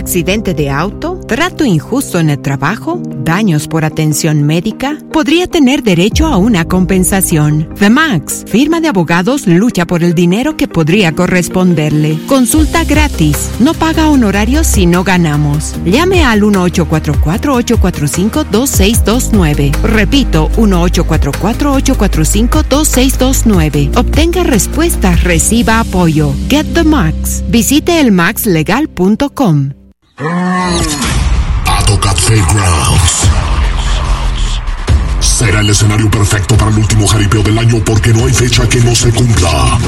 accidente de auto, trato injusto en el trabajo, daños por atención médica, podría tener derecho a una compensación. The Max, firma de abogados, lucha por el dinero que podría corresponderle. Consulta gratis. No paga honorarios si no ganamos. Llame al 1-844-845-2629. Repito, 1-844-845-2629. Obtenga respuestas, reciba apoyo. Get the Max. Visite elmaxlegal.com. Adocat Fairgrounds será el escenario perfecto para el último jaripeo del año porque no hay fecha que no se cumpla.